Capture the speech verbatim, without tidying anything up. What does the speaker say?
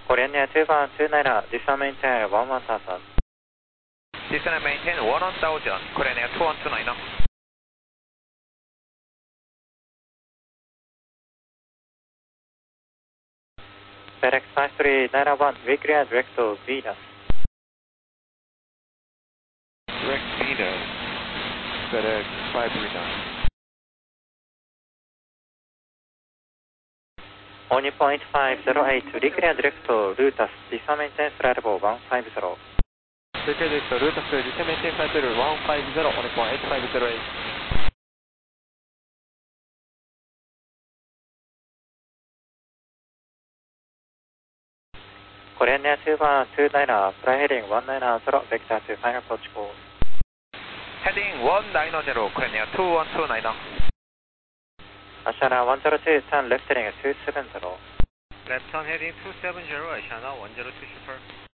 Korean two one two nine, descend maintain one one thousand. Descend maintain one one thousand, Korean two one two nine. FedEx five three nine one, we clear direct to Venus. Direct Venus, FedEx five three nine. Only point five zero eight, reclear direct to Lutas, descend maintain flight level one five zero. Reclear direct to Lutas, descend maintain flight level one five zero, only point eight five zero eight. Korean two one two nine, fly heading one nine zero, vector to final approach call. Heading one nine zero, Korean two one two nine. Ashana one zero two, turn left heading two seven zero. Left turn heading two seven zero, Ashana one zero two super.